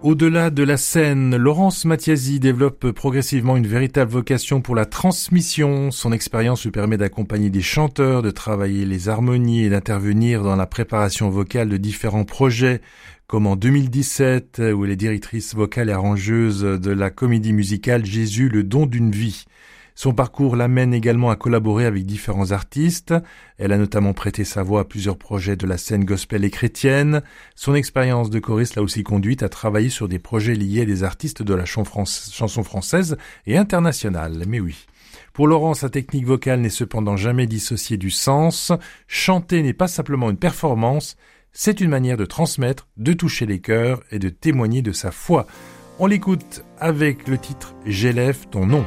Au-delà de la scène, Laurence Mathiasi développe progressivement une véritable vocation pour la transmission. Son expérience lui permet d'accompagner des chanteurs, de travailler les harmonies et d'intervenir dans la préparation vocale de différents projets, comme en 2017, où elle est directrice vocale et arrangeuse de la comédie musicale Jésus, le don d'une vie. Son parcours l'amène également à collaborer avec différents artistes. Elle a notamment prêté sa voix à plusieurs projets de la scène gospel et chrétienne. Son expérience de choriste l'a aussi conduite à travailler sur des projets liés à des artistes de la chanson française et internationale. Mais oui. Pour Laurent, sa technique vocale n'est cependant jamais dissociée du sens. Chanter n'est pas simplement une performance, c'est une manière de transmettre, de toucher les cœurs et de témoigner de sa foi. On l'écoute avec le titre « J'élève ton nom ».